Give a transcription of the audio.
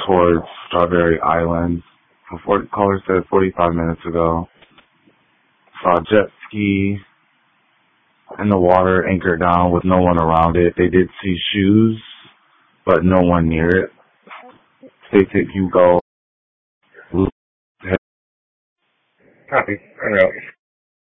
towards Strawberry Island. Caller said 45 minutes ago. Saw a jet ski in the water anchored down with no one around it. They did see shoes, but no one near it. States that you go. Copy. I'm out.